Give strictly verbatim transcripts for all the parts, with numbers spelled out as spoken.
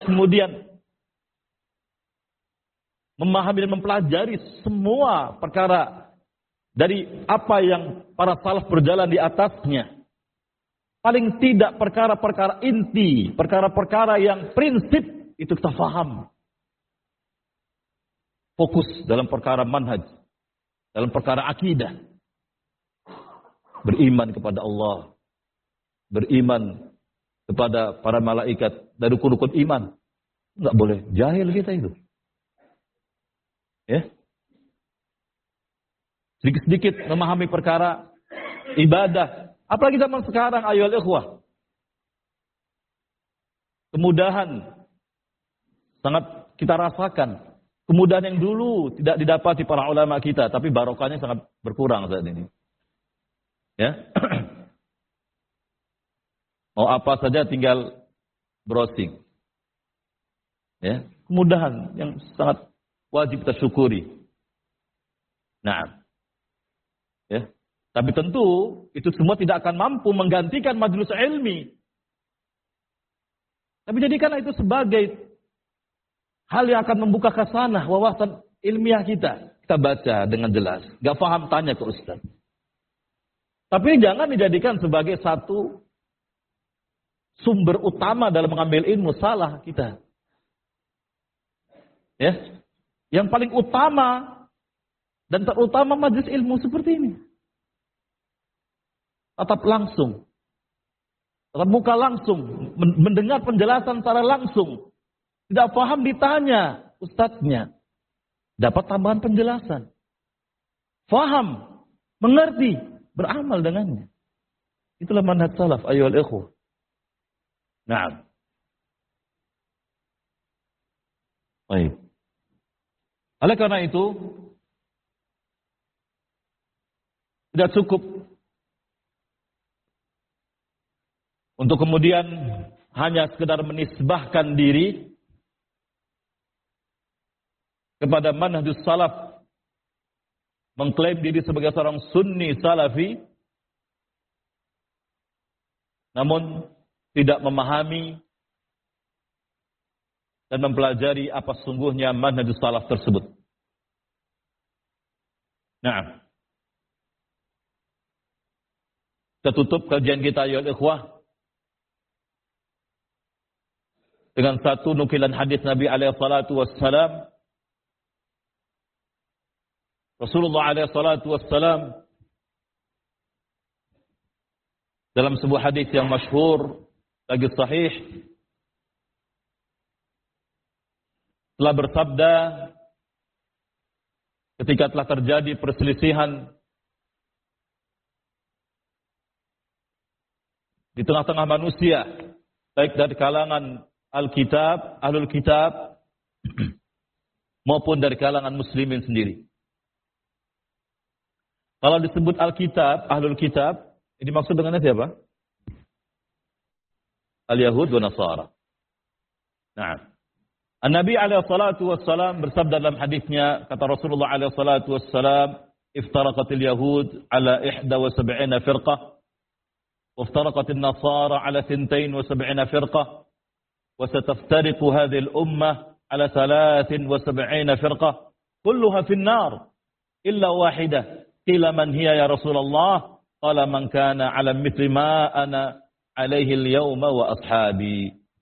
kemudian memahami dan mempelajari semua perkara dari apa yang para salaf berjalan di atasnya. Paling tidak perkara-perkara inti, perkara-perkara yang prinsip itu kita faham. Fokus dalam perkara manhaj, dalam perkara akidah. Beriman kepada Allah, beriman kepada para malaikat, dari rukun-rukun iman. Enggak boleh jahil kita itu. Ya. Sedikit-sedikit memahami perkara ibadah. Apalagi zaman sekarang, ayolah ikhwah. Kemudahan sangat kita rasakan. Kemudahan yang dulu tidak didapati para ulama kita, tapi barokahnya sangat berkurang saat ini. Ya. Mau apa saja tinggal browsing. Ya, kemudahan yang sangat wajib kita syukuri. Nah, ya. Tapi tentu itu semua tidak akan mampu menggantikan majelis ilmi. Tapi jadikanlah itu sebagai hal yang akan membuka khasanah wawasan ilmiah kita. Kita baca dengan jelas. Gak paham tanya ke ustaz. Tapi jangan dijadikan sebagai satu sumber utama dalam mengambil ilmu. Salah kita. Ya, yang paling utama dan terutama majelis ilmu seperti ini. Tatap langsung. Tatap muka langsung. Mendengar penjelasan secara langsung. Tidak paham ditanya ustadznya. Dapat tambahan penjelasan. Faham. Mengerti. Beramal dengannya. Itulah manhaj salaf. Ayyuhal ikhwah. Nah. Baik. Oleh karena itu, tidak cukup untuk kemudian hanya sekedar menisbahkan diri kepada manhajus salaf, mengklaim diri sebagai seorang sunni salafi, namun tidak memahami dan mempelajari apa sungguhnya manhajus salaf tersebut. Nah, kita tutup kajian kita ya ikhwah dengan satu nukilan hadis Nabi alaihi salatu wassalam. Rasulullah alaihi salatu wassalam dalam sebuah hadis yang masyhur lagi sahih telah bersabda ketika telah terjadi perselisihan di tengah-tengah manusia, baik dari kalangan Alkitab, Ahlul Kitab, maupun dari kalangan Muslimin sendiri. Kalau disebut Alkitab, Ahlul Kitab, ini maksud dengan siapa? Al-Yahud wa Nasara. Nah, An-Nabi alaihi salatu wassalam bersabda dalam hadisnya, kata Rasulullah alaihi salatu wassalam, iftaraqatil Yahud ala ihda wa sab'ina firqah. وافترقت النصارى على ثنتين وسبعين فرقة وستفترق هذه الأمة على ثلاث وسبعين فرقة كلها في النار إلا واحدة قيل من هي يا رسول الله قال من كان على مثل ما أنا عليه اليوم وأصحابي.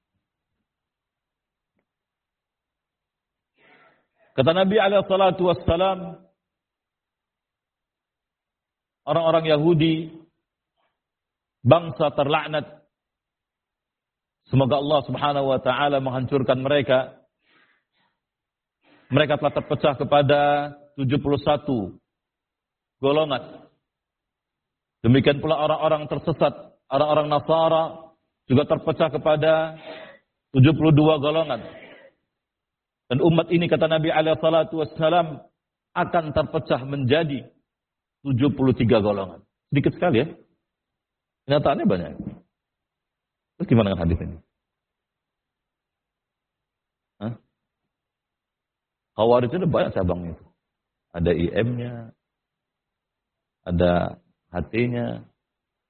Kata Nabi alaihi salatu wassalam, orang-orang Yahudi, bangsa terlaknat, semoga Allah subhanahu wa ta'ala menghancurkan mereka. Mereka telah terpecah kepada tujuh puluh satu golongan. Demikian pula orang-orang tersesat, orang-orang Nasara juga terpecah kepada tujuh puluh dua golongan. Dan umat ini, kata Nabi alaihi salatu wassalam, akan terpecah menjadi tujuh puluh tiga golongan. Sedikit sekali ya. Kenyataannya banyak. Terus gimana dengan hadis ini? Hah? Khawarij itu ada banyak cabangnya. Ada I M-nya, ada H T-nya,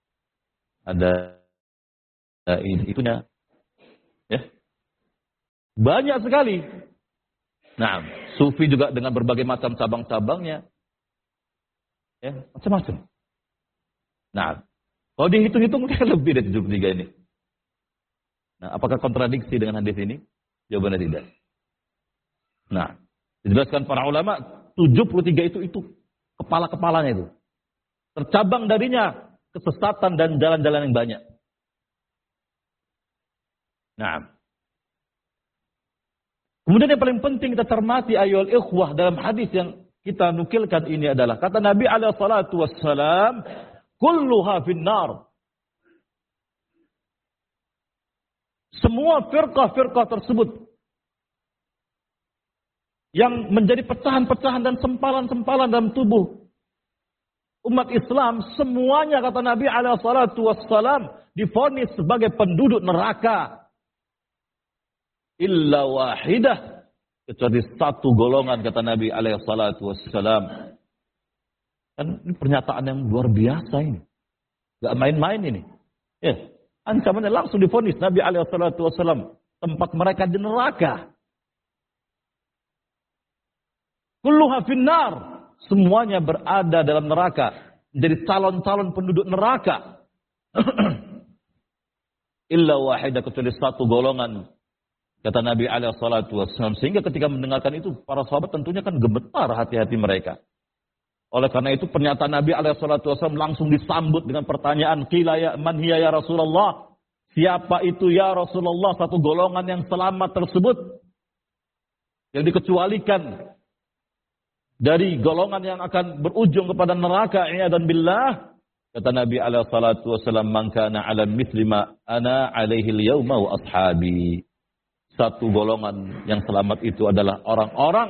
ada, ada itunya. Ya. Banyak sekali. Nah, sufi juga dengan berbagai macam cabang-cabangnya. Ya, macam-macam. Nah, kalau dihitung-hitung mungkin lebih dari tujuh puluh tiga ini. Nah, apakah kontradiksi dengan hadis ini? Jawabannya tidak. Nah, dijelaskan para ulama, tujuh puluh tiga itu itu kepala-kepalanya itu. Tercabang darinya kesesatan dan jalan-jalan yang banyak. Nah, kemudian yang paling penting kita cermati ayol ikhwah dalam hadis yang kita nukilkan ini adalah kata Nabi alaihi salatu wassalam, kulluha finnar. Semua firqah-firqah tersebut yang menjadi pecahan-pecahan dan sempalan-sempalan dalam tubuh umat Islam, semuanya kata Nabi alaihi salatu wassalam divonis sebagai penduduk neraka. Illa wahidah, kecuali satu golongan kata Nabi alaihi salatu wassalam. Kan ini pernyataan yang luar biasa ini. Gak main-main ini. Ya, ancamannya langsung divonis Nabi alaihi salatu wassalam, tempat mereka di neraka. Kulluha finnar, semuanya berada dalam neraka, menjadi calon-calon penduduk neraka. Illa wahidah, kecuali satu golongan kata Nabi alaihi salatu wassalam. Sehingga ketika mendengarkan itu para sahabat tentunya kan gemetar hati-hati mereka. Oleh karena itu pernyataan Nabi alaihi salatu wassalam langsung disambut dengan pertanyaan, qila ya man hiya ya Rasulullah? Siapa itu ya Rasulullah satu golongan yang selamat tersebut? Yang dikecualikan dari golongan yang akan berujung kepada neraka, i'adan billah. Kata Nabi alaihi salatu wassalam, man kana ala mithli ma ana alaihi al-yawma wa ashabi. Satu golongan yang selamat itu adalah orang-orang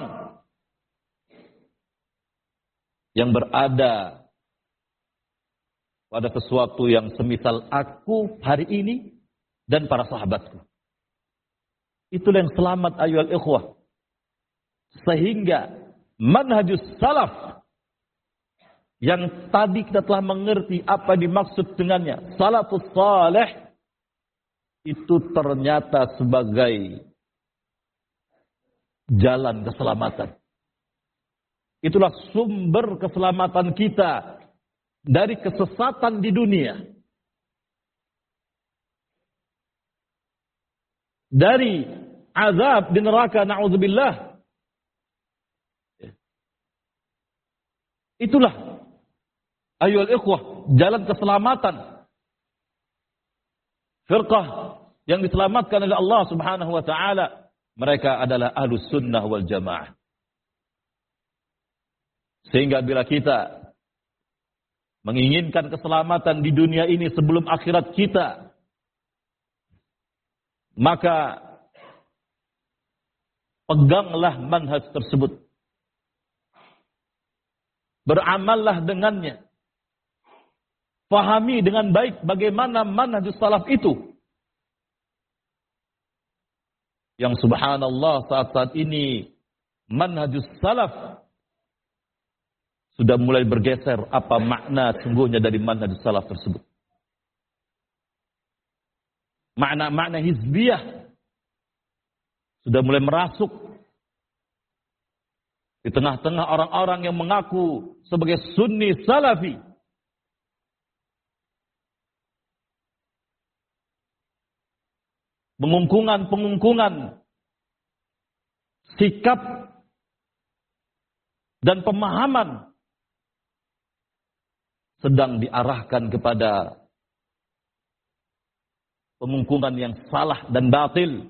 yang berada pada sesuatu yang semisal aku hari ini dan para sahabatku. Itulah yang selamat ayyuhal ikhwah. Sehingga manhajus salaf yang tadi kita telah mengerti apa dimaksud dengannya, salafus salih, itu ternyata sebagai jalan keselamatan. Itulah sumber keselamatan kita dari kesesatan di dunia. Dari azab di neraka, na'udzubillah. Itulah ayyuhal ikhwah, jalan keselamatan. Firqah yang diselamatkan oleh Allah Subhanahu wa taala, mereka adalah ahlus sunnah wal jamaah. Sehingga bila kita menginginkan keselamatan di dunia ini sebelum akhirat kita, maka peganglah manhaj tersebut. Beramallah dengannya. Fahami dengan baik bagaimana manhajus salaf itu. Yang subhanallah saat-saat ini manhajus salaf sudah mulai bergeser apa makna sungguhnya dari manhajus salaf tersebut. Makna-makna hizbiyah sudah mulai merasuk di tengah-tengah orang-orang yang mengaku sebagai sunni salafi. Pengungkungan-pengungkungan sikap dan pemahaman sedang diarahkan kepada pengungkungan yang salah dan batil.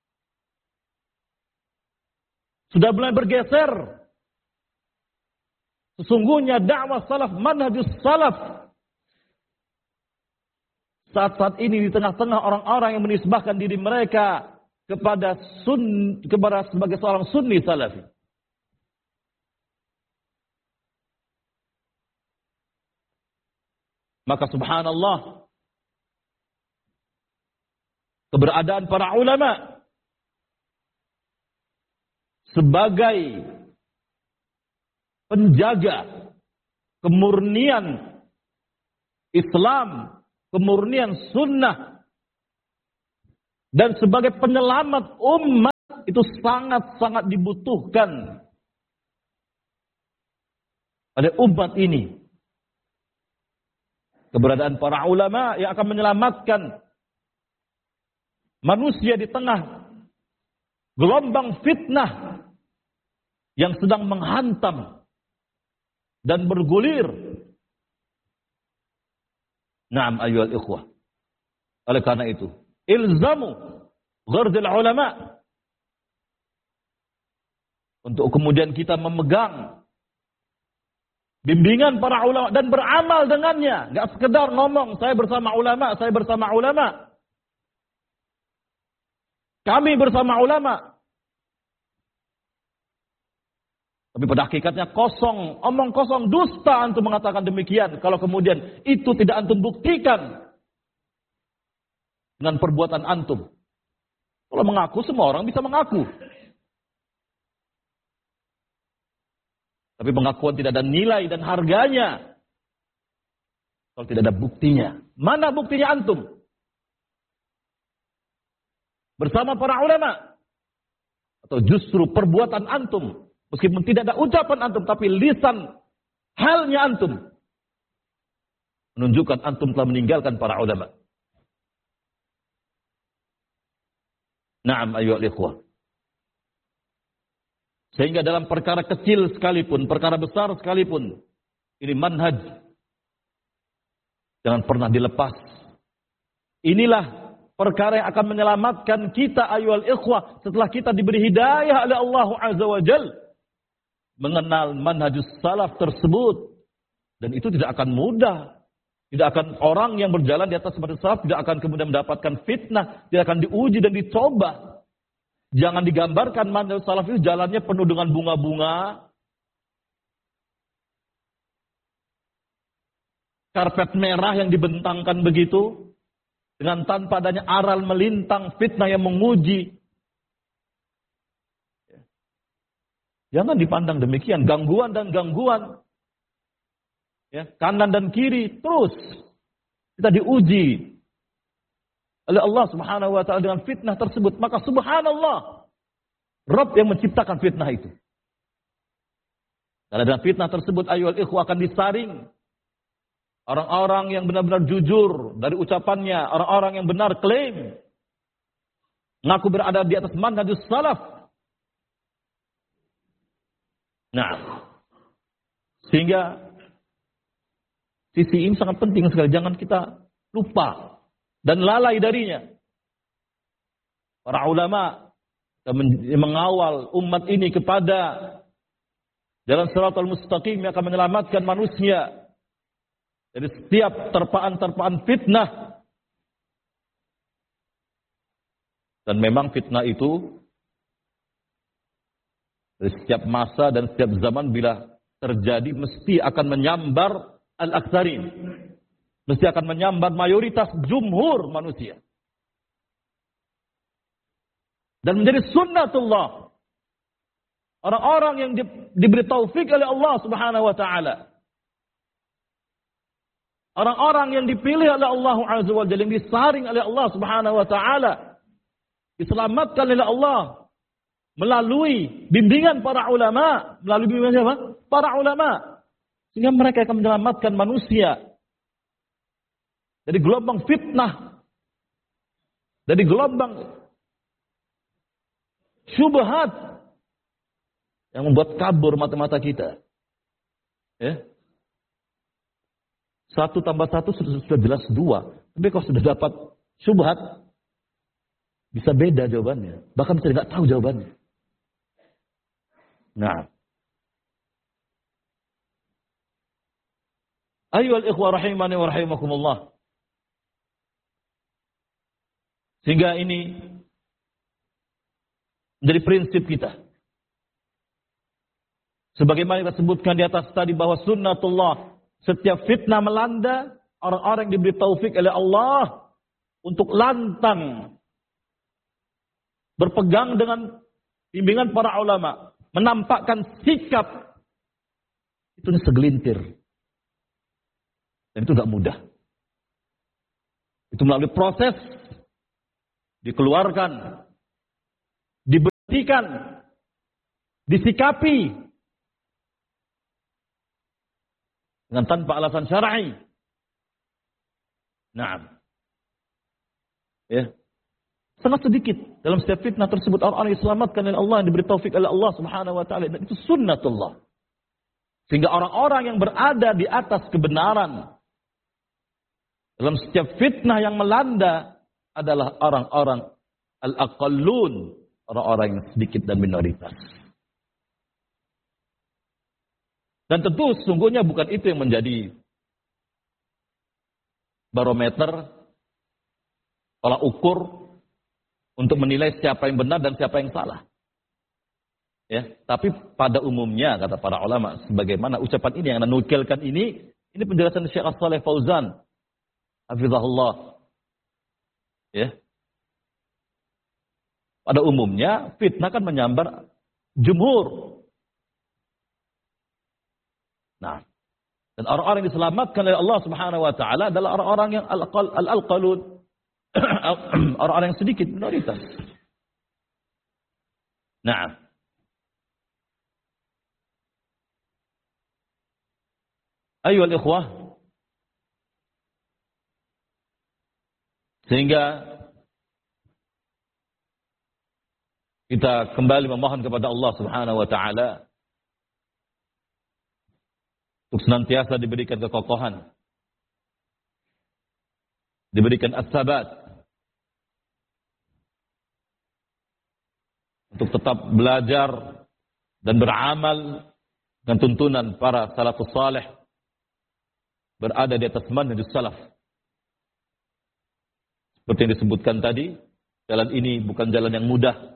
Sudah mulai bergeser. Sesungguhnya dakwah salaf, manhajus salaf, saat-saat ini di tengah-tengah orang-orang yang menisbahkan diri mereka kepada sun, kepada sebagai seorang sunni salafi. Maka subhanallah, keberadaan para ulama sebagai penjaga kemurnian Islam, kemurnian sunnah, dan sebagai penyelamat umat itu sangat-sangat dibutuhkan oleh umat ini. Keberadaan para ulama yang akan menyelamatkan manusia di tengah gelombang fitnah yang sedang menghantam dan bergulir. Naam ayyuhal ikhwah. Oleh karena itu, ilzamu ghardil ulama, untuk kemudian kita memegang bimbingan para ulama dan beramal dengannya. Gak sekedar ngomong, saya bersama ulama, saya bersama ulama. Kami bersama ulama. Tapi pada hakikatnya kosong, omong kosong, dusta antum mengatakan demikian. Kalau kemudian itu tidak antum buktikan dengan perbuatan antum. Kalau mengaku, semua orang bisa mengaku. Tapi pengakuan tidak ada nilai dan harganya kalau tidak ada buktinya. Mana buktinya antum? Bersama para ulama? Atau justru perbuatan antum? Meskipun tidak ada ucapan antum, tapi lisan halnya antum menunjukkan antum telah meninggalkan para ulama. Naam ayyuhal ikhwah. Sehingga dalam perkara kecil sekalipun, perkara besar sekalipun, ini manhaj jangan pernah dilepas. Inilah perkara yang akan menyelamatkan kita ayyuhal ikhwah setelah kita diberi hidayah oleh Allah Azza wa Jalla mengenal manhajus salaf tersebut. Dan itu tidak akan mudah. Tidak akan orang yang berjalan di atas manhajus salaf tidak akan kemudian mendapatkan fitnah, tidak akan diuji dan dicoba. Jangan digambarkan manhajus salaf itu jalannya penuh dengan bunga-bunga, karpet merah yang dibentangkan begitu, dengan tanpa adanya aral melintang fitnah yang menguji. Jangan dipandang demikian, gangguan dan gangguan. Ya, kanan dan kiri terus kita diuji oleh Allah Subhanahu wa taala dengan fitnah tersebut. Maka subhanallah, Rabb yang menciptakan fitnah itu. Karena dengan fitnah tersebut ayyuhal ikhwah akan disaring orang-orang yang benar-benar jujur dari ucapannya, orang-orang yang benar klaim mengaku berada di atas manhajus salaf. Nah, sehingga sisi ini sangat penting sekali. Jangan kita lupa dan lalai darinya. Para ulama yang mengawal umat ini kepada jalan shiratal mustaqim yang akan menyelamatkan manusia dari setiap terpaan-terpaan fitnah. Dan memang fitnah itu dari setiap masa dan setiap zaman bila terjadi mesti akan menyambar al-aktsarin. Mesti akan menyambar mayoritas jumhur manusia. Dan menjadi sunnatullah. Orang-orang yang di, diberi taufik oleh Allah Subhanahu wa taala. Orang-orang yang dipilih oleh Allah Azza wa Jalla, yang disaring oleh Allah Subhanahu wa taala, diselamatkan oleh Allah melalui bimbingan para ulama, melalui bimbingan siapa? Para ulama. Sehingga mereka akan menyelamatkan manusia dari gelombang fitnah, dari gelombang syubhat yang membuat kabur mata-mata kita. Ya. Satu tambah satu sudah, sudah jelas dua. Tapi kalau sudah dapat syubhat, bisa beda jawabannya. Bahkan bisa tidak tahu jawabannya. Nah. Ayyuhal ikhwah rahimani wa rahimakumullah. Sehingga ini menjadi prinsip kita. Sebagaimana kita sebutkan di atas tadi bahwa sunnatullah, setiap fitnah melanda, orang-orang yang diberi taufik oleh Allah untuk lantang berpegang dengan bimbingan para ulama, menampakkan sikap itu segelintir. Dan itu gak mudah. Itu melalui proses dikeluarkan, diberi dihentikan, disikapi dengan tanpa alasan syar'i. Naam. Ya. Sangat sedikit dalam setiap fitnah tersebut orang-orang yang diselamatkan oleh Allah, yang diberi taufik oleh Allah Subhanahu wa taala, dan itu sunnatullah. Sehingga orang-orang yang berada di atas kebenaran dalam setiap fitnah yang melanda adalah orang-orang al-aqallun, orang-orang yang sedikit dan minoritas. Dan tentu sesungguhnya bukan itu yang menjadi barometer, tolak ukur untuk menilai siapa yang benar dan siapa yang salah. Ya, tapi pada umumnya kata para ulama, sebagaimana ucapan ini yang anda nukilkan ini, ini penjelasan Syekh Shalih Fauzan, hafizahullah. Ya. Pada umumnya fitnah kan menyambar jumhur. Nah, dan orang-orang yang diselamatkan oleh Allah Subhanahu wa taala adalah orang-orang yang al-aqalun, orang-orang yang sedikit minoritas. Nah, ayo al-ikhwah, sehingga kita kembali memohon kepada Allah Subhanahu wa taala untuk senantiasa diberikan kekokohan, diberikan as-sabat, untuk tetap belajar dan beramal dengan tuntunan para salafus salih, berada di atas manhajus salaf. Seperti yang disebutkan tadi, jalan ini bukan jalan yang mudah.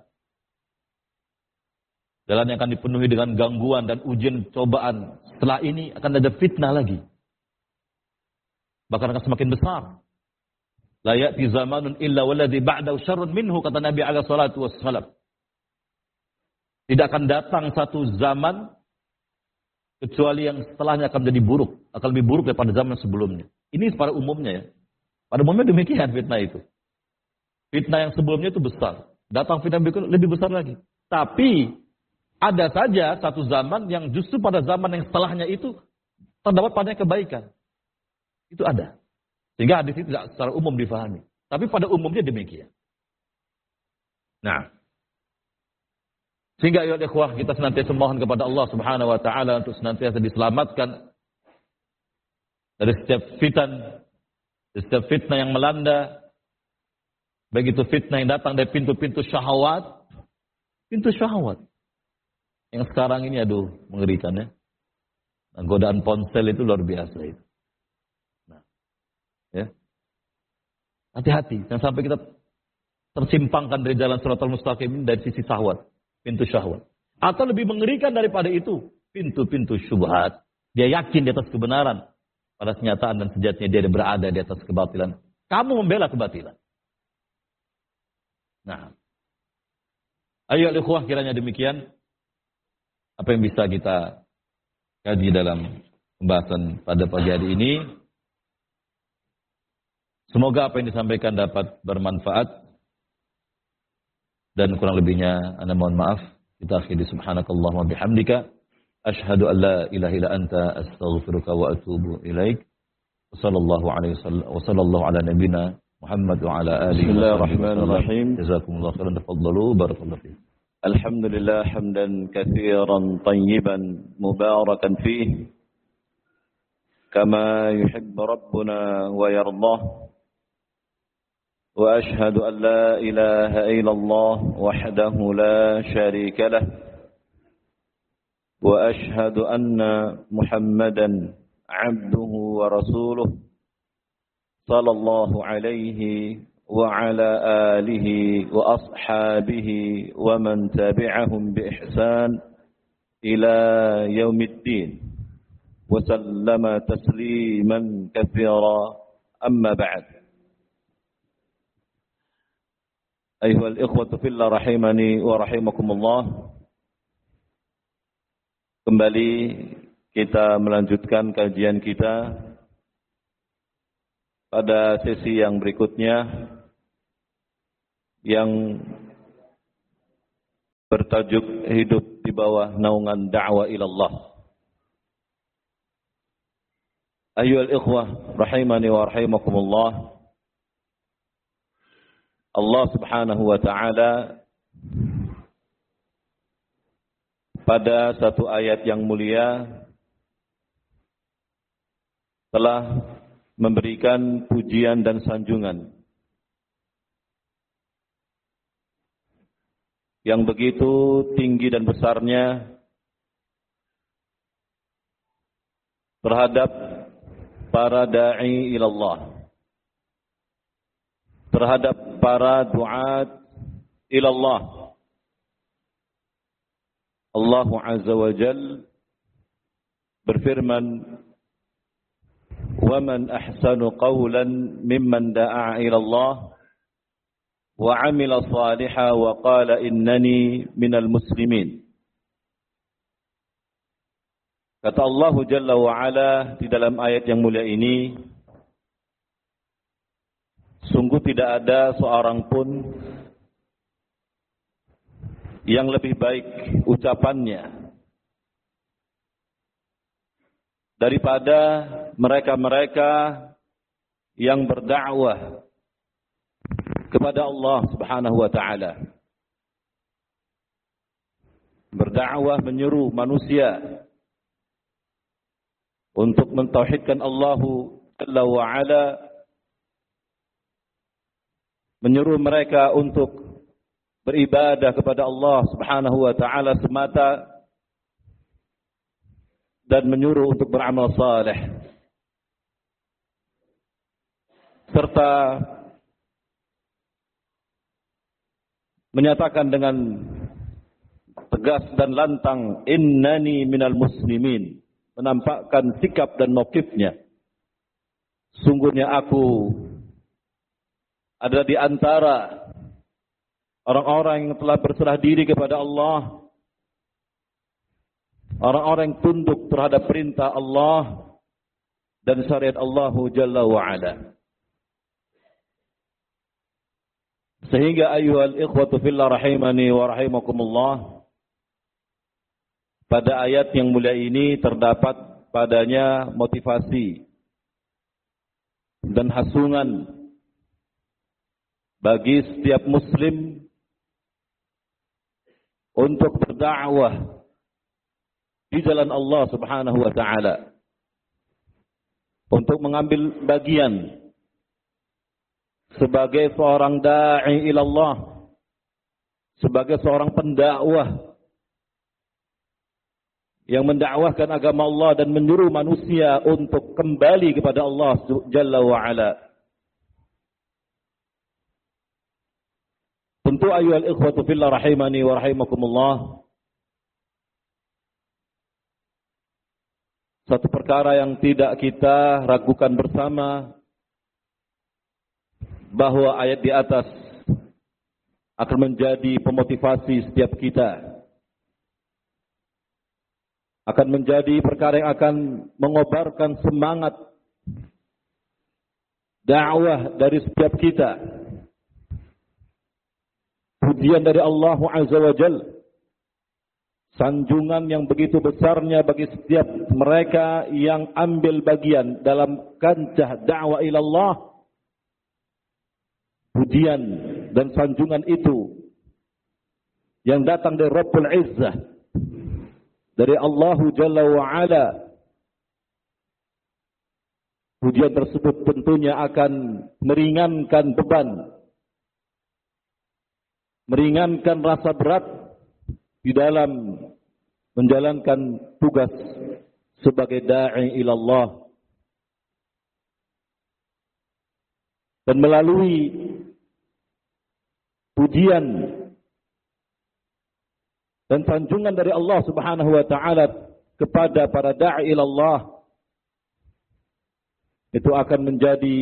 Jalan yang akan dipenuhi dengan gangguan dan ujian cobaan. Setelah ini akan ada fitnah lagi. Bahkan akan semakin besar. La ya'ti zamanun illa walladhi ba'dahu syarrun minhu, kata Nabi alaihi salatu wassalam. Tidak akan datang satu zaman kecuali yang setelahnya akan menjadi buruk, akan lebih buruk daripada zaman sebelumnya. Ini pada umumnya ya. Pada umumnya demikian fitnah itu. Fitnah yang sebelumnya itu besar. Datang fitnah berikutnya lebih besar lagi. Tapi ada saja satu zaman yang justru pada zaman yang setelahnya itu terdapat padanya kebaikan. Itu ada. Sehingga hadis itu tidak secara umum difahami. Tapi pada umumnya demikian. Nah, sehingga ya ikhwah, kita senantiasa mohon kepada Allah Subhanahu wa taala untuk senantiasa diselamatkan dari setiap fitan, dari setiap fitnah yang melanda, baik itu fitnah yang datang dari pintu-pintu syahwat, pintu syahwat. Yang sekarang ini aduh mengerikan ya. Nah, godaan ponsel itu luar biasa itu. Nah, ya. Hati-hati, jangan sampai kita tersimpangkan dari jalan Shiratal Mustaqim ini dari sisi syahwat, pintu syahwat. Atau lebih mengerikan daripada itu, pintu-pintu syubhat. Dia yakin di atas kebenaran, pada kenyataan dan sejatinya dia berada di atas kebatilan. Kamu membela kebatilan. Nah, ayo ikhwah, kiranya demikian apa yang bisa kita kaji dalam pembahasan pada pagi hari ini. Semoga apa yang disampaikan dapat bermanfaat, dan kurang lebihnya ana mohon maaf. Kita akhiri subhanakallahumma bihamdika asyhadu an la ilaha illa anta astaghfiruka wa atubu ilaik. Wassallallahu alaihi wasallam wa sallallahu ala nabiyyina Muhammad wa ala alihi Bismillahirrahmanirrahim. Jazakumullahu khairan, tafaddalu, barakallahu fiik. الحمد لله حمدا كثيرا طيبا مباركا فيه كما يحب ربنا ويرضاه، وأشهد أن لا إله إلا الله وحده لا شريك له، وأشهد أن محمدا عبده ورسوله صلى الله عليه وعلى آله وأصحابه ومن تبعهم بإحسان إلى يوم الدين وسلم تسليما كثيرا. أما بعد، أيها الإخوة في الله رحمني ورحمكم الله. Kembali kita melanjutkan kajian kita pada sesi yang berikutnya, yang bertajuk Hidup di bawah naungan Da'wah ilallah. Ayyuhal ikhwah rahimani wa rahimakumullah. Allah Subhanahu wa taala pada satu ayat yang mulia telah memberikan pujian dan sanjungan yang begitu tinggi dan besarnya terhadap para da'i ilallah, terhadap para du'at ilallah. Allah Azza wa Jal berfirman, وَمَنْ أَحْسَنُ قَوْلًا مِمَّنْ دَعَا إِلَى اللَّهِ وَعَمِلَ صَالِحًا وَقَالَ إِنَّنِي مِنَ الْمُسْلِمِينَ. Kata Allah Jalla wa'ala di dalam ayat yang mulia ini, sungguh tidak ada seorang pun yang lebih baik ucapannya daripada mereka-mereka yang berdakwah kepada Allah Subhanahu wa taala. Berdakwah menyeru manusia untuk mentauhidkan Allah Jalla wa Ala, menyeru mereka untuk beribadah kepada Allah Subhanahu wa taala semata, dan menyuruh untuk beramal saleh, serta menyatakan dengan tegas dan lantang, innani minal muslimin, menampakkan sikap dan mauqifnya, sungguhnya aku ada di antara orang-orang yang telah berserah diri kepada Allah, orang-orang yang tunduk terhadap perintah Allah dan syariat Allah Jalla wa'ala. Sehingga ayyuhal ikhwatu fillah rahimani wa rahimakumullah, pada ayat yang mulia ini terdapat padanya motivasi dan hasungan bagi setiap muslim untuk berdakwah di jalan Allah Subhanahu wa taala, untuk mengambil bagian sebagai seorang da'i ilallah, sebagai seorang pendakwah yang mendakwahkan agama Allah dan menyuruh manusia untuk kembali kepada Allah Jalla wa Ala. Tentu ayyuhal ikhwatu fillah rahimani wa rahimakumullah, satu perkara yang tidak kita ragukan bersama, bahwa ayat di atas akan menjadi pemotivasi setiap kita, akan menjadi perkara yang akan mengobarkan semangat dakwah dari setiap kita. Pujian dari Allah Azza wa Jalla, sanjungan yang begitu besarnya bagi setiap mereka yang ambil bagian dalam kancah dakwah ilallah. Pujian dan sanjungan itu yang datang dari Rabbul Izzah, dari Allah Jalla wa'ala. Pujian tersebut tentunya akan meringankan beban, meringankan rasa berat di dalam menjalankan tugas sebagai da'i ilallah. Dan melalui pujian dan sanjungan dari Allah Subhanahu wa taala kepada para da'i ilallah, itu akan menjadi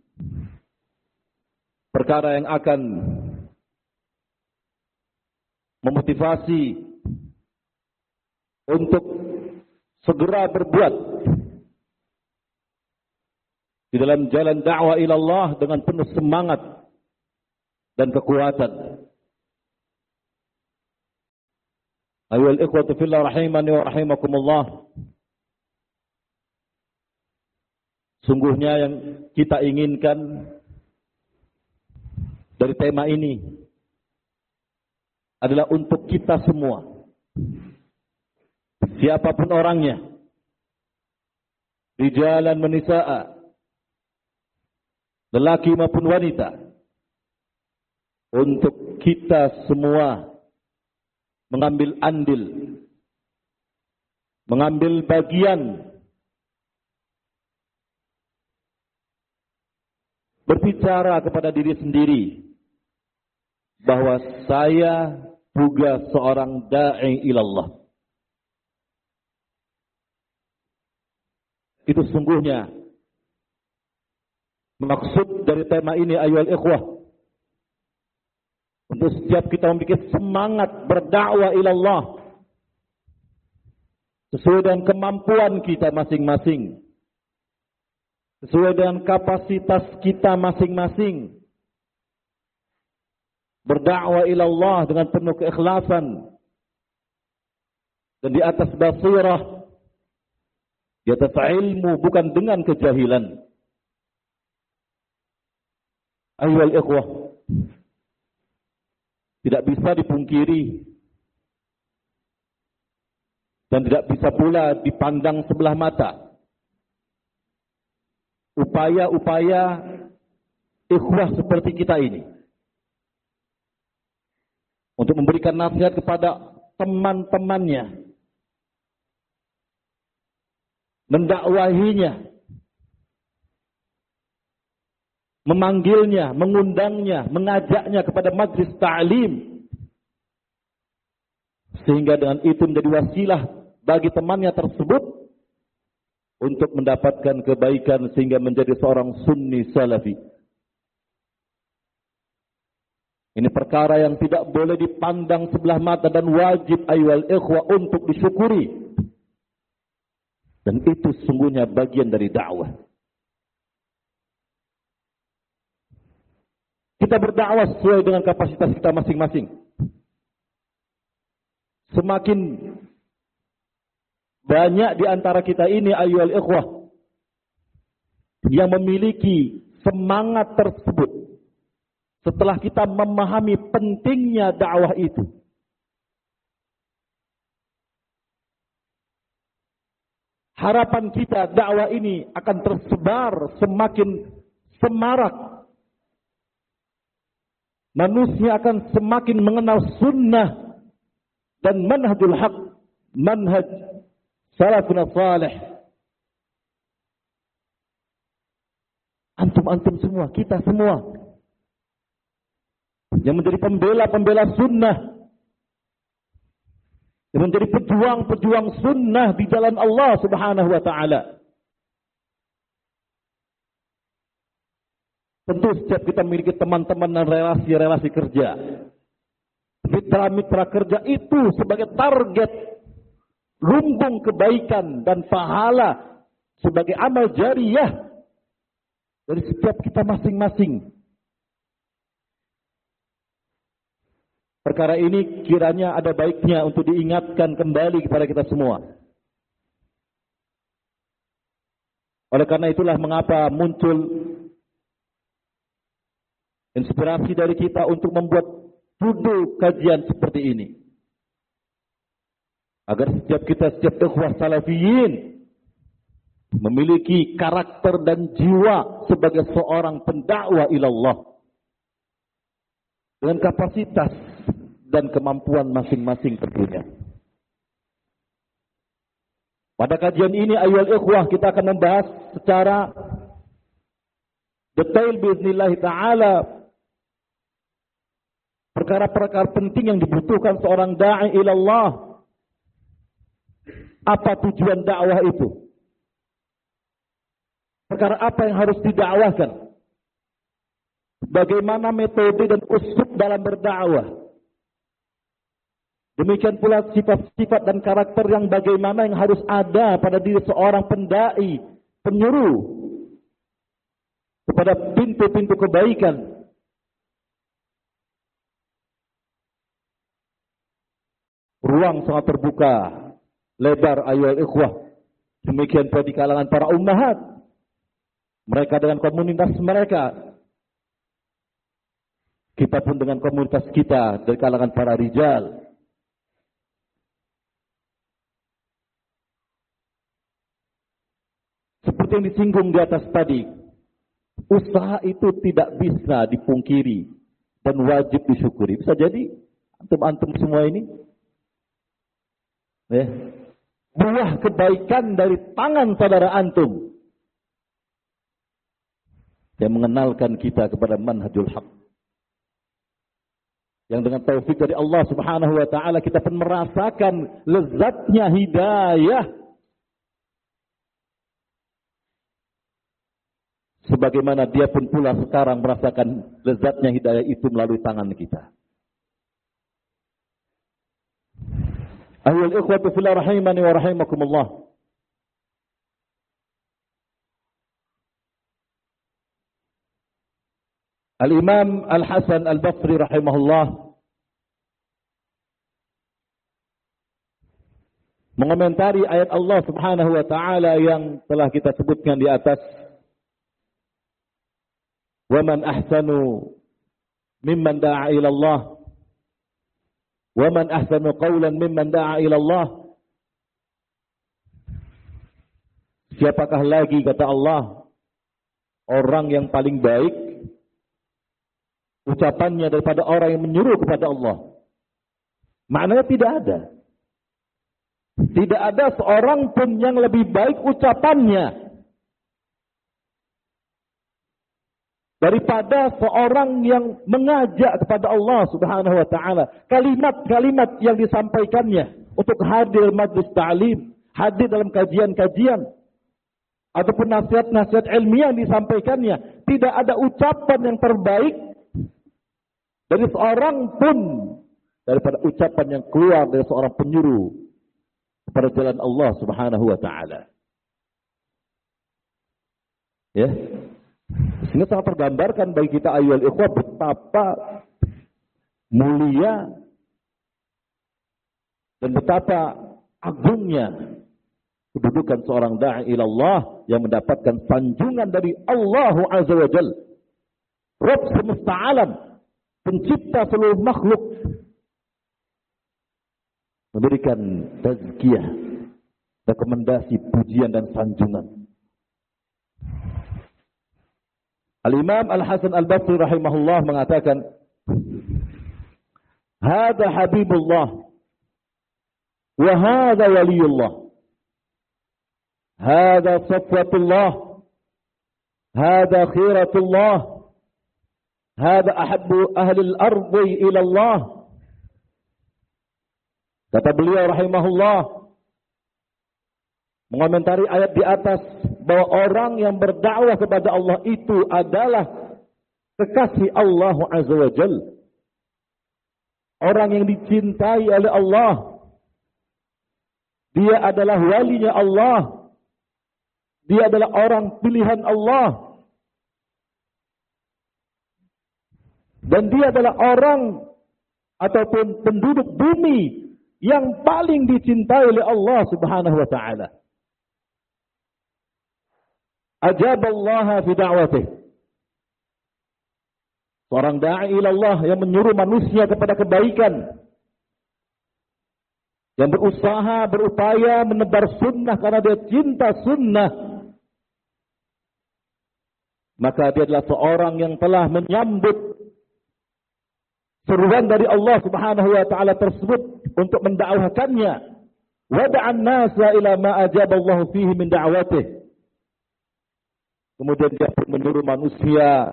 perkara yang akan memotivasi untuk segera berbuat di dalam jalan dakwah ilallah dengan penuh semangat dan kekuatan. Ayyuhal ikhwatu fillah rahimani wa rahimakumullah. Sungguhnya yang kita inginkan dari tema ini adalah untuk kita semua. Siapapun orangnya, rijalan wa nisaa, lelaki maupun wanita, untuk kita semua mengambil andil, mengambil bagian, berbicara kepada diri sendiri bahwa saya juga seorang da'i ilallah. Itu sungguhnya maksud dari tema ini, ayyuhal ikhwah. Untuk setiap kita memiliki semangat berdakwah ilallah sesuai dengan kemampuan kita masing-masing, sesuai dengan kapasitas kita masing-masing. Berdakwah ilallah dengan penuh keikhlasan dan di atas basirah, di atas ilmu, bukan dengan kejahilan. Ayyuhal ikhwah, tidak bisa dipungkiri dan tidak bisa pula dipandang sebelah mata upaya-upaya ikhwah seperti kita ini untuk memberikan nasihat kepada teman-temannya, mendakwahinya, memanggilnya, mengundangnya, mengajaknya kepada majlis ta'lim, sehingga dengan itu menjadi wasilah bagi temannya tersebut untuk mendapatkan kebaikan sehingga menjadi seorang sunni salafi. Ini perkara yang tidak boleh dipandang sebelah mata dan wajib ayyuhal ikhwah untuk disyukuri. Dan itu sungguhnya bagian dari dakwah. Kita berdakwah sesuai dengan kapasitas kita masing-masing. Semakin banyak di antara kita ini ayyuhal ikhwah yang memiliki semangat tersebut, setelah kita memahami pentingnya dakwah itu, harapan kita dakwah ini akan tersebar semakin semarak. Manusia akan semakin mengenal sunnah dan manhajul haq, manhaj salafun salih. Antum-antum semua, kita semua yang menjadi pembela-pembela sunnah, yang menjadi pejuang-pejuang sunnah di jalan Allah Subhanahu wa ta'ala. Tentu setiap kita memiliki teman-teman dan relasi-relasi kerja. Mitra-mitra kerja itu sebagai target lumbung kebaikan dan pahala sebagai amal jariyah dari setiap kita masing-masing. Perkara ini kiranya ada baiknya untuk diingatkan kembali kepada kita semua. Oleh karena itulah mengapa muncul inspirasi dari kita untuk membuat judul kajian seperti ini. Agar setiap kita, setiap ikhwah salafiyin memiliki karakter dan jiwa sebagai seorang pendakwah ilallah. Dengan kapasitas dan kemampuan masing-masing tentunya. Pada kajian ini ayyuhal ikhwah kita akan membahas secara detail biiznillah ta'ala perkara-perkara penting yang dibutuhkan seorang da'i ilallah. Apa tujuan dakwah itu? Perkara apa yang harus didakwahkan? Bagaimana metode dan uslub dalam berdakwah? Demikian pula sifat-sifat dan karakter yang bagaimana yang harus ada pada diri seorang pendai, penyuruh kepada pintu-pintu kebaikan. ruang sangat terbuka, lebar ayol ikhwah. Demikian pula di kalangan para ummahat. Mereka dengan komunitas mereka. Kita pun dengan komunitas kita dari kalangan para rijal. Seperti yang disinggung di atas tadi, usaha itu tidak bisa dipungkiri dan wajib disyukuri. Bisa jadi antum-antum semua ini ya, buah kebaikan dari tangan saudara antum yang mengenalkan kita kepada manhajul haq. Yang dengan taufik dari Allah Subhanahu wa taala kita pun merasakan lezatnya hidayah. Sebagaimana dia pun pula sekarang merasakan lezatnya hidayah itu melalui tangan kita. Ayyuhal ikhwatu fillah rahimani wa rahimakumullah. Al-Imam Al-Hasan Al-Basri rahimahullah mengomentari ayat Allah Subhanahu wa taala yang telah kita sebutkan di atas. Wa man ahsanu mimman da'a ila Allah. Wa man ahsanu qawlan mimman da'a ila Allah. Siapakah lagi kata Allah orang yang paling baik ucapannya daripada orang yang menyuruh kepada Allah? Maknanya tidak ada. Tidak ada seorang pun yang lebih baik ucapannya daripada seorang yang mengajak kepada Allah Subhanahu wa taala. Kalimat-kalimat yang disampaikannya untuk hadir majlis ta'lim, hadir dalam kajian-kajian ataupun nasihat-nasihat ilmiah yang disampaikannya, tidak ada ucapan yang terbaik dari seorang pun daripada ucapan yang keluar dari seorang penyuruh kepada jalan Allah Subhanahu wa taala. Ya. Sehingga sangat tergambarkan bagi kita ayyuhal ikhwah betapa mulia dan betapa agungnya kedudukan seorang da'i ila Allah yang mendapatkan sanjungan dari Allah Azza wa Jalla, Rabb semesta alam, pencipta seluruh makhluk, memberikan tazkiyah, rekomendasi, pujian dan sanjungan. Al-Imam Al-Hasan Al-Basri rahimahullah mengatakan, "Hada habibullah wa hada waliyullah. Hada safwatullah. Hada khiratullah. Hada ahabbu ahli al-ardi ila Allah." Kata beliau rahimahullah mengomentari ayat di atas bahwa orang yang berdakwah kepada Allah itu adalah kekasih Allah Azza wa Jalla. Orang yang dicintai oleh Allah. Dia adalah walinya Allah. Dia adalah orang pilihan Allah. Dan dia adalah orang ataupun penduduk bumi yang paling dicintai oleh Allah Subhanahu wa taala. Ajaballaha fi da'watih. Seorang da'i ilallah yang menyuruh manusia kepada kebaikan, yang berusaha, berupaya menebar sunnah karena dia cinta sunnah, maka dia adalah seorang yang telah menyambut seruan dari Allah Subhanahu wa taala tersebut untuk mendakwahkannya. Wada'an nasa ila ma ajaballahu fihi min da'watih. Kemudian dia pun menyuruh manusia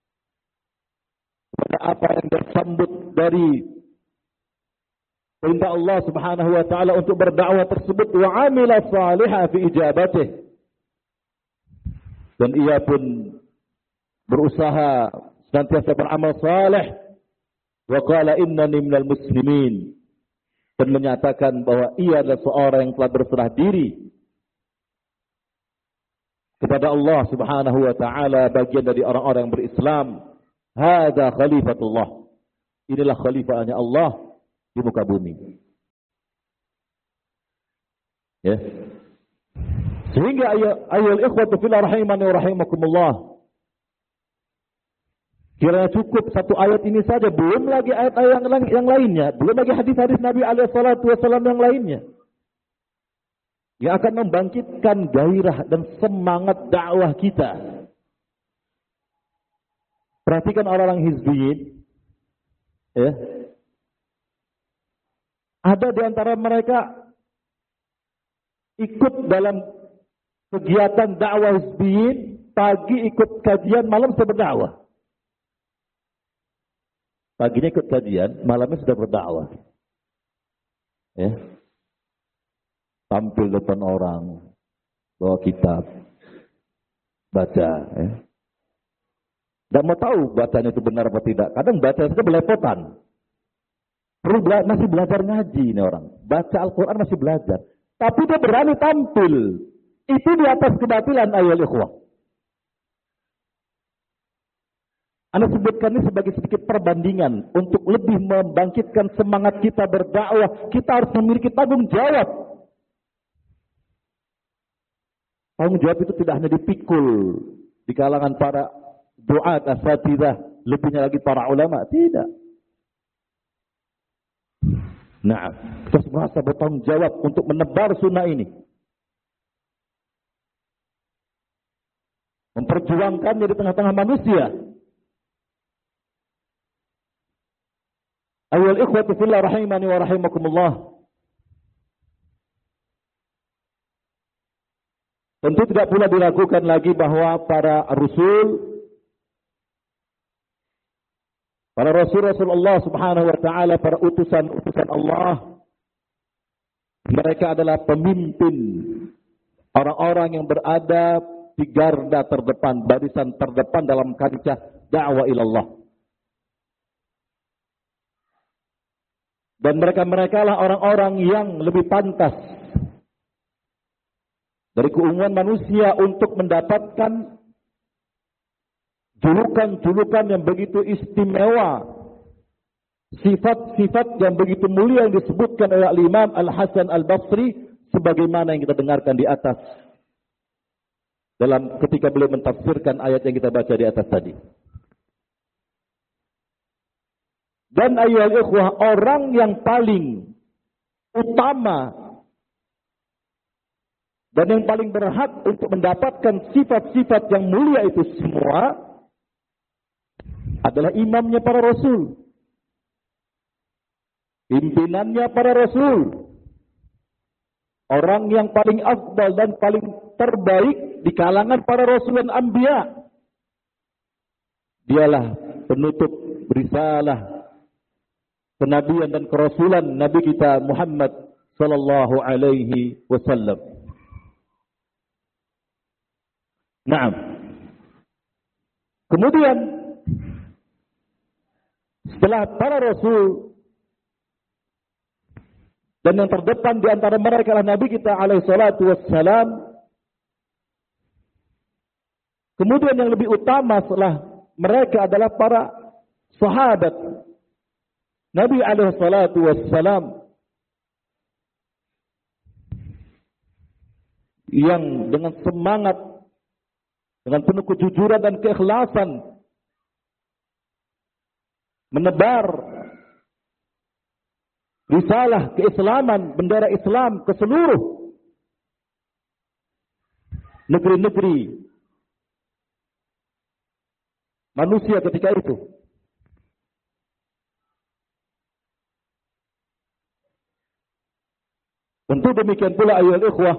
pada apa yang disambut dari perintah Allah Subhanahu wa taala untuk berdakwah tersebut, wa amila salihah fi ijabatih. Dan ia pun berusaha senantiasa beramal saleh. Wa qala innani minal muslimin. Dan menyatakan bahwa ia adalah seorang yang telah berserah diri kepada Allah Subhanahu wa taala, bagian dari orang-orang yang berislam. Hadza khalifatullah. Inilah khalifahnya Allah di muka bumi. Ya. Sehingga ayyuhal ikhwatu fillah rahimani wa rahimakumullah. Kiranya cukup satu ayat ini saja, belum lagi ayat-ayat yang, yang lainnya, belum lagi hadis-hadis Nabi alaihi salatu wasallam yang lainnya. Yang akan membangkitkan gairah dan semangat dakwah kita. Perhatikan orang-orang hizbiyin. Ya. Ada di antara mereka ikut dalam kegiatan dakwah hizbiyin, pagi ikut kajian, malam sudah berdakwah. Paginya ikut kajian, malamnya sudah berdakwah. Ya. Tampil depan orang, bawa kitab, baca. Ya. Tidak mau tahu bacanya itu benar atau tidak. Kadang baca saja belepotan. Perlu bela- masih belajar ngaji ini orang. Baca Al-Quran masih belajar. Tapi dia berani tampil. Itu di atas kebatilan ayyuhal ikhwah. Anda sebutkan ini sebagai sedikit perbandingan. Untuk lebih membangkitkan semangat kita berdakwah. Kita harus memiliki tanggung jawab. Tanggung jawab itu tidak hanya dipikul di kalangan para du'at, asatidah, lebihnya lagi para ulama. Tidak. Nah, kita merasa bertanggung jawab untuk menebar sunnah ini. Memperjuangkannya di tengah-tengah manusia. Ayyuhal ikhwatu fillah rahimani wa rahimakumullah. Tentu tidak pula diragukan lagi bahwa para rasul, para rasul-rasul Allah subhanahu wa ta'ala, para utusan-utusan Allah, mereka adalah pemimpin orang-orang yang berada di garda terdepan, barisan terdepan dalam kancah dakwah ilallah. Dan mereka-mereka lah orang-orang yang lebih pantas dari keumuman manusia untuk mendapatkan julukan-julukan yang begitu istimewa, sifat-sifat yang begitu mulia yang disebutkan oleh Imam Al-Hasan Al-Basri sebagaimana yang kita dengarkan di atas dalam ketika beliau mentafsirkan ayat yang kita baca di atas tadi. Dan ayyuhal ikhwah, orang yang paling utama dan yang paling berhak untuk mendapatkan sifat-sifat yang mulia itu semua adalah imamnya para rasul. Pimpinannya para rasul. Orang yang paling afdal dan paling terbaik di kalangan para rasul dan anbiya. Dialah penutup risalah kenabian dan kerasulan Nabi kita Muhammad sallallahu alaihi wasallam. Naam. Kemudian setelah para rasul dan yang terdepan di antara mereka adalah Nabi kita alaihi salatu wassalam. Kemudian yang lebih utama setelah mereka adalah para sahabat Nabi alaihi salatu wassalam yang dengan semangat, dengan penuh kejujuran dan keikhlasan menebar risalah keislaman, bendera Islam ke seluruh negeri-negeri manusia ketika itu. Tentu demikian pula ayyuhal ikhwah,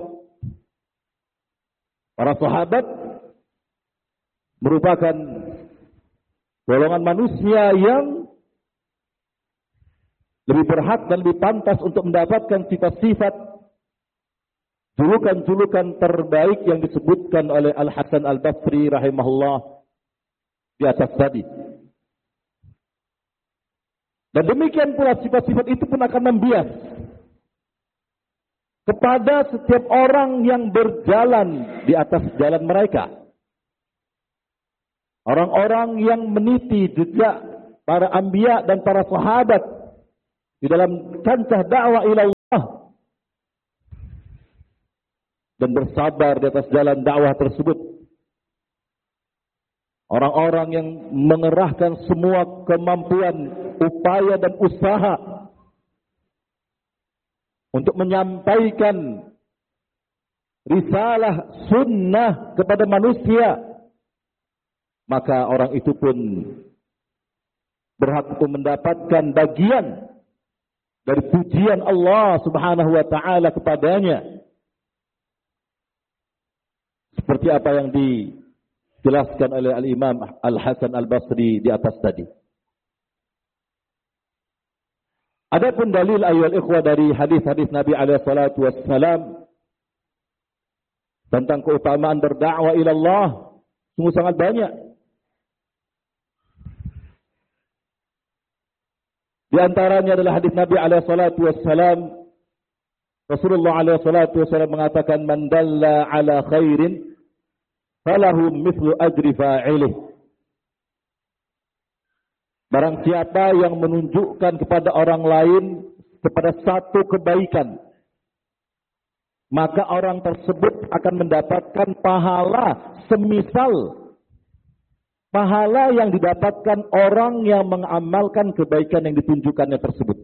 para sahabat merupakan golongan manusia yang lebih berhak dan lebih pantas untuk mendapatkan sifat-sifat julukan-julukan terbaik yang disebutkan oleh Al-Hasan Al-Basri rahimahullah di atas tadi. Dan demikian pula sifat-sifat itu pun akan membias kepada setiap orang yang berjalan di atas jalan mereka. Orang-orang yang meniti jejak para anbiya dan para sahabat di dalam kancah dakwah ilallah. dan bersabar di atas jalan dakwah tersebut. Orang-orang yang mengerahkan semua kemampuan, upaya dan usaha untuk menyampaikan risalah sunnah kepada manusia, maka orang itu pun berhak untuk mendapatkan bagian dari pujian Allah Subhanahu wa taala kepadanya. Seperti apa yang dijelaskan oleh Al-Imam Al-Hasan Al-Basri di atas tadi. Adapun dalil ayyuhal ikhwah dari hadis-hadis Nabi alaihi salatu wassalam tentang keutamaan berdakwah ila Allah sungguh sangat banyak. Di antaranya adalah hadis Nabi alaihi salatu wassalam. Rasulullah alaihi salatu wassalam mengatakan, "Man dalla ala khairin falahu mithlu ajri fa'ilih." Barang siapa yang menunjukkan kepada orang lain kepada satu kebaikan, maka orang tersebut akan mendapatkan pahala semisal pahala yang didapatkan orang yang mengamalkan kebaikan yang ditunjukkannya tersebut.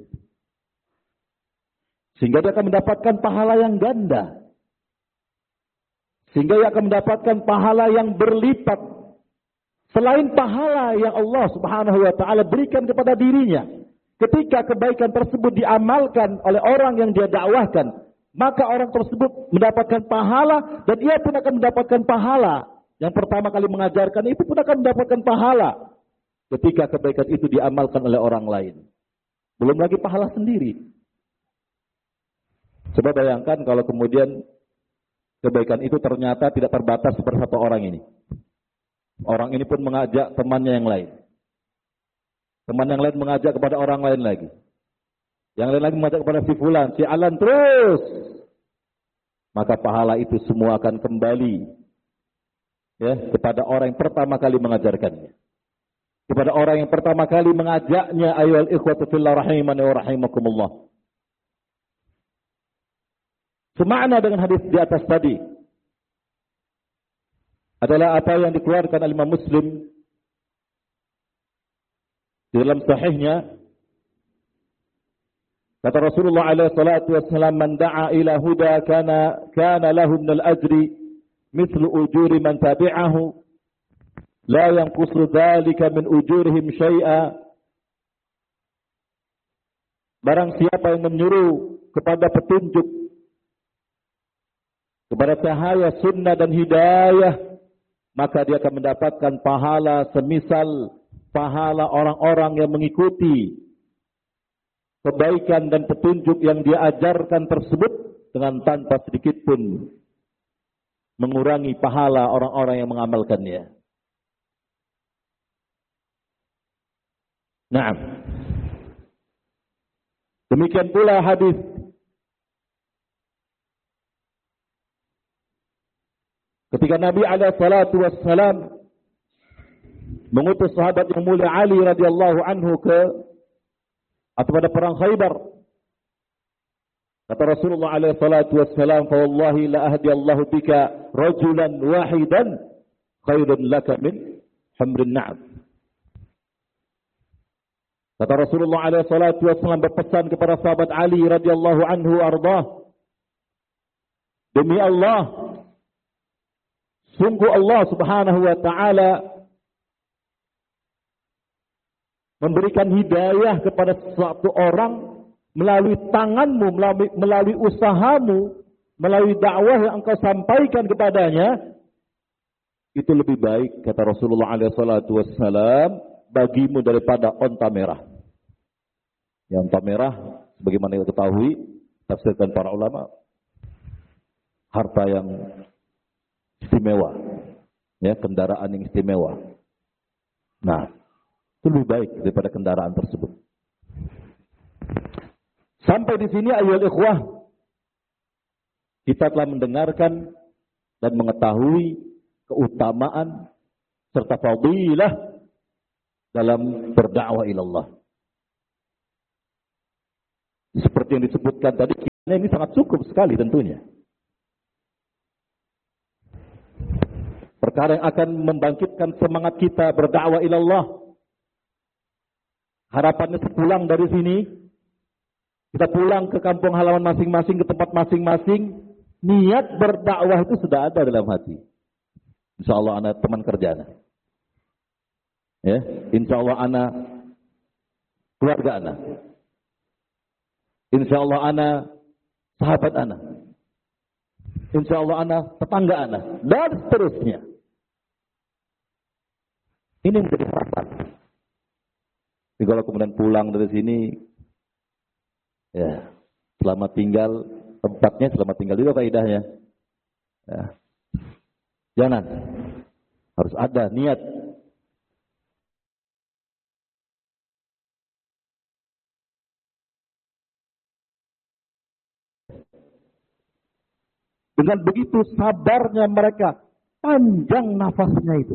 Sehingga dia akan mendapatkan pahala yang ganda. Sehingga dia akan mendapatkan pahala yang berlipat. Selain pahala yang Allah Subhanahu wa taala berikan kepada dirinya. Ketika kebaikan tersebut diamalkan oleh orang yang dia dakwahkan, maka orang tersebut mendapatkan pahala dan ia pun akan mendapatkan pahala. Yang pertama kali mengajarkan itu pun akan mendapatkan pahala ketika kebaikan itu diamalkan oleh orang lain. Belum lagi pahala sendiri. Coba bayangkan kalau kemudian kebaikan itu ternyata tidak terbatas pada satu orang ini. Orang ini pun mengajak temannya yang lain. Teman yang lain mengajak kepada orang lain lagi. Yang lain lagi mengajak kepada si fulan, si alan terus. Maka pahala itu semua akan kembali ya, kepada orang yang pertama kali mengajarkannya. Kepada orang yang pertama kali mengajaknya, ayyuhal ikhwatu fillah rahimani wa rahimakumullah. Semakna dengan hadis di atas tadi adalah apa yang dikeluarkan oleh Imam Muslim di dalam sahihnya. Kata Rasulullah alaihi salatu wassalam, "Man da'a ila huda kana kana lahu min al-ajri mithlu ujuri man tabi'ahu la yanqusu dzalika min ujurihim syai'a." Barang siapa yang menyuruh kepada petunjuk, kepada cahaya sunnah dan hidayah, maka dia akan mendapatkan pahala semisal pahala orang-orang yang mengikuti kebaikan dan petunjuk yang dia ajarkan tersebut dengan tanpa sedikit pun mengurangi pahala orang-orang yang mengamalkannya. Naam. Demikian pula hadis ketika Nabi alaihi salatu wassalam mengutus sahabat yang mulia Ali radhiyallahu anhu ke atau pada perang Khaybar. Kata Rasulullah alaihi salatu wassalam, "Fa wallahi la ahdi Allahu bika rajulan wahidan khairun laka min humrin na'am." Kata Rasulullah alaihi salatu wassalam berpesan kepada sahabat Ali radhiyallahu anhu ardah, "Demi Allah, sungguh Allah Subhanahu wa taala memberikan hidayah kepada suatu orang melalui tanganmu, melalui, melalui usahamu, melalui dakwah yang engkau sampaikan kepadanya, itu lebih baik," kata Rasulullah alaihi salatu wassalam, "bagimu daripada onta merah." Yang onta merah, sebagaimana kita ketahui, tafsirkan para ulama, harta yang istimewa, ya, kendaraan yang istimewa. Nah, itu lebih baik daripada kendaraan tersebut. Sampai di sini ayyuhal ikhwah, kita telah mendengarkan dan mengetahui keutamaan serta fadilah dalam berdakwah ilallah. Seperti yang disebutkan tadi, ini sangat cukup sekali tentunya. perkara yang akan membangkitkan semangat kita berdakwah ila Allah. Harapannya sepulang dari sini, kita pulang ke kampung halaman masing-masing, ke tempat masing-masing, niat berdakwah itu sudah ada dalam hati. Insya Allah anak teman kerja anak. Ya, insya Allah anak keluarga anak. Insya Allah anak sahabat anak. Insya Allah anak tetangga anak. Dan seterusnya. Ini menjadi harapan. Jadi kalau kemudian pulang dari sini, ya, selamat tinggal, tempatnya selamat tinggal juga kaidahnya. Ya. Jangan. Harus ada niat. Dengan begitu sabarnya mereka, panjang nafasnya itu.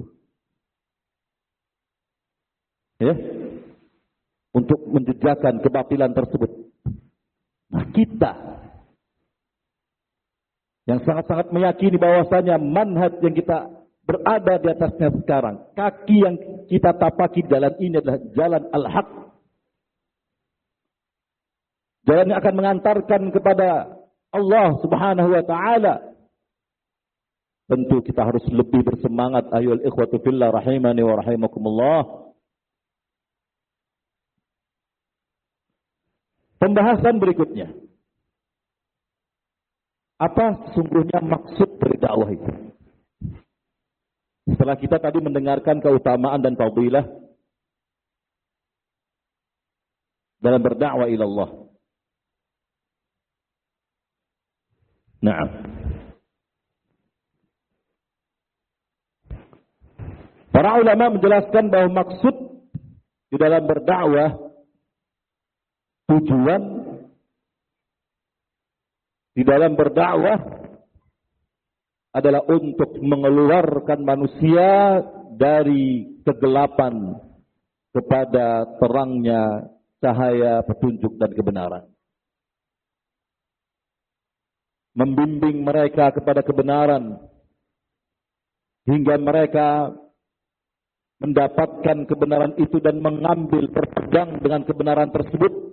Ya. Untuk menjejakan kebatilan tersebut. Nah, kita yang sangat-sangat meyakini bahwasanya manhaj yang kita berada di atasnya sekarang, kaki yang kita tapaki jalan ini adalah jalan al-haq. Jalan yang akan mengantarkan kepada Allah Subhanahu wa taala. Tentu kita harus lebih bersemangat, ayyuhal ikhwatu fillah rahimani wa rahimakumullah. Pembahasan berikutnya. Apa sesungguhnya maksud dari dakwah itu? Setelah kita tadi mendengarkan keutamaan dan fadilah dalam berdakwah ila Allah. Naam. Para ulama menjelaskan bahwa maksud di dalam berdakwah, tujuan di dalam berdakwah adalah untuk mengeluarkan manusia dari kegelapan kepada terangnya cahaya petunjuk dan kebenaran. Membimbing mereka kepada kebenaran hingga mereka mendapatkan kebenaran itu dan mengambil berpegang dengan kebenaran tersebut.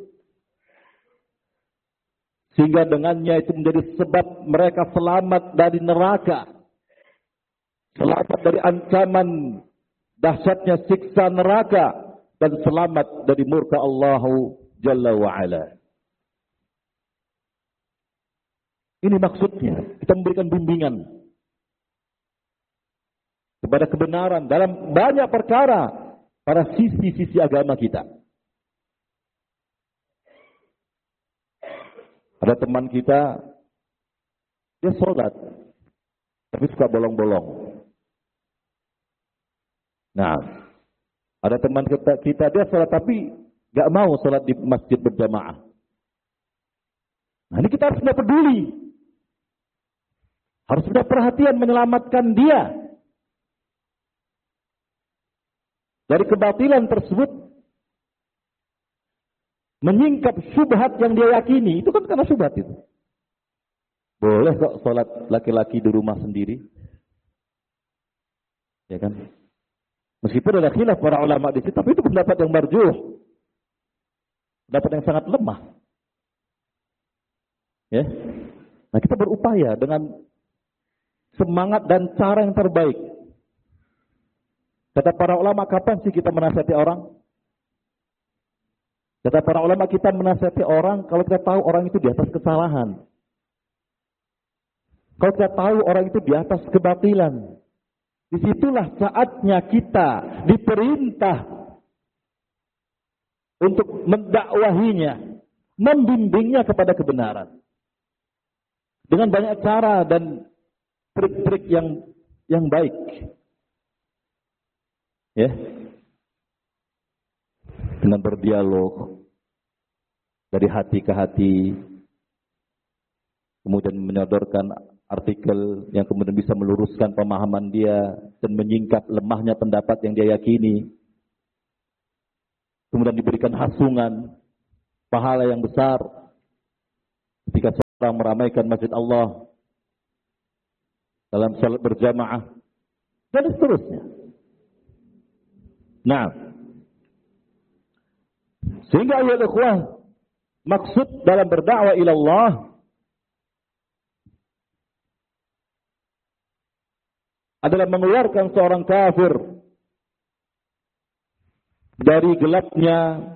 Sehingga dengannya itu menjadi sebab mereka selamat dari neraka. Selamat dari ancaman dahsyatnya siksa neraka. Dan selamat dari murka Allah Jalla wa'ala. Ini maksudnya. Kita memberikan bimbingan kepada kebenaran dalam banyak perkara pada sisi-sisi agama kita. Ada teman kita, dia sholat, tapi suka bolong-bolong. Nah, ada teman kita, kita dia sholat tapi gak mau sholat di masjid berjamaah. Nah, ini kita harus sudah peduli. Harus sudah perhatian menyelamatkan dia dari kebatilan tersebut. Menyingkap syubhat yang dia yakini, itu kan karena syubhat itu. Boleh kok sholat laki-laki di rumah sendiri. Ya kan? Meskipun ada khilaf para ulama di situ, tapi itu pendapat yang marjuh. Pendapat yang sangat lemah. Ya. Nah, kita berupaya dengan semangat dan cara yang terbaik. Kata para ulama, kapan sih kita menasihati orang? Kata para ulama, kita menasihati orang kalau kita tahu orang itu di atas kesalahan. Kalau kita tahu orang itu di atas kebatilan. Disitulah saatnya kita diperintah untuk mendakwahinya, membimbingnya kepada kebenaran. Dengan banyak cara dan trik-trik yang yang baik. Ya. Dengan berdialog dari hati ke hati, kemudian menyodorkan artikel yang kemudian bisa meluruskan pemahaman dia dan menyingkap lemahnya pendapat yang dia yakini. Kemudian diberikan hasungan, pahala yang besar ketika seorang meramaikan masjid Allah dalam salat berjamaah, dan seterusnya. Nah, sehingga ayat ikhwah, maksud dalam berdakwah ila Allah adalah mengeluarkan seorang kafir dari gelapnya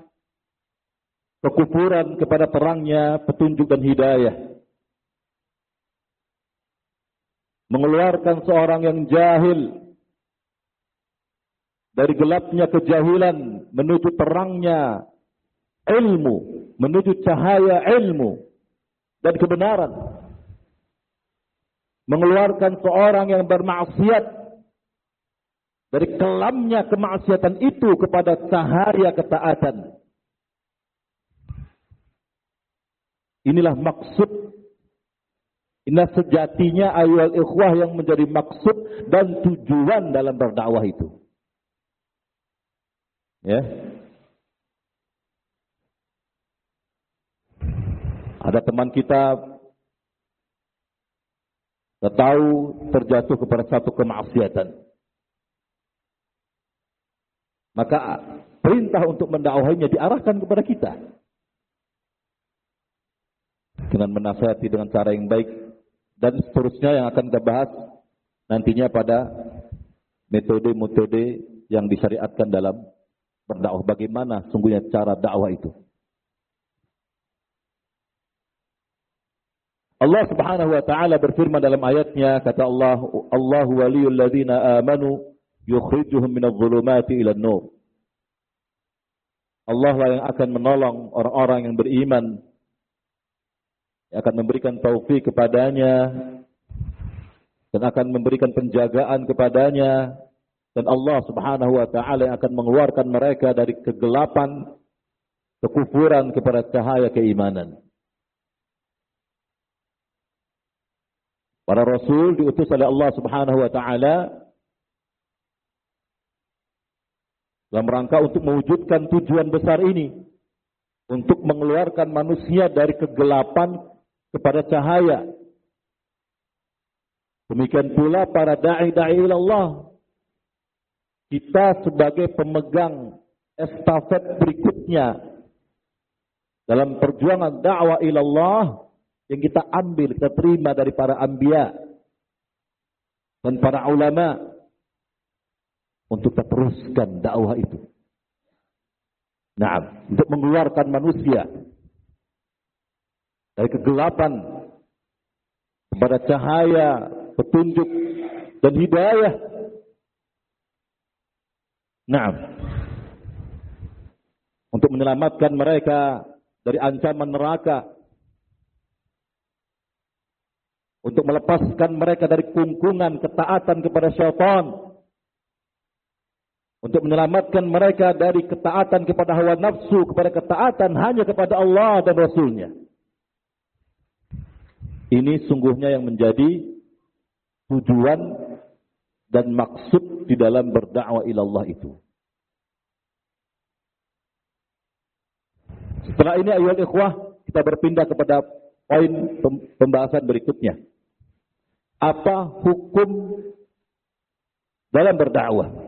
kekufuran kepada terangnya petunjuk dan hidayah. Mengeluarkan seorang yang jahil dari gelapnya kejahilan menuju terangnya ilmu, menuju cahaya ilmu dan kebenaran. Mengeluarkan seorang yang bermaksiat dari kelamnya kemaksiatan itu kepada cahaya ketaatan. Inilah maksud, inilah sejatinya ayat ikhwah yang menjadi maksud dan tujuan dalam berdakwah itu. Ya. Ada teman kita tahu terjatuh kepada satu kemaksiatan. Maka perintah untuk mendakwahinya diarahkan kepada kita. Dengan menasihati dengan cara yang baik dan seterusnya yang akan kita bahas nantinya pada metode-metode yang disyariatkan dalam berdakwah. Bagaimana sungguhnya cara dakwah itu. Allah Subhanahu wa taala berfirman dalam ayatnya, kata Allah, Allahu waliyul ladzina amanu yukhrijuhum minadh dhulumati ilan nur. Allah lah yang akan menolong orang-orang yang beriman, yang akan memberikan taufik kepadanya dan akan memberikan penjagaan kepadanya, dan Allah Subhanahu wa taala yang akan mengeluarkan mereka dari kegelapan kekufuran kepada cahaya keimanan. Para rasul diutus oleh Allah Subhanahu wa taala dalam rangka untuk mewujudkan tujuan besar ini, untuk mengeluarkan manusia dari kegelapan kepada cahaya. Demikian pula para dai-dai ilallah, kita sebagai pemegang estafet berikutnya dalam perjuangan dakwah ilallah yang kita ambil, kita terima dari para anbiya dan para ulama untuk kita teruskan dakwah itu. Nah, untuk mengeluarkan manusia dari kegelapan kepada cahaya, petunjuk dan hidayah. Nah, untuk menyelamatkan mereka dari ancaman neraka, untuk melepaskan mereka dari kungkungan ketaatan kepada syaitan, untuk menyelamatkan mereka dari ketaatan kepada hawa nafsu, kepada ketaatan hanya kepada Allah dan Rasulnya. Ini sungguhnya yang menjadi tujuan dan maksud di dalam berdakwah ilallah itu. Setelah ini ayat ikhwah, kita berpindah kepada poin pembahasan berikutnya. Apa hukum dalam berdakwah?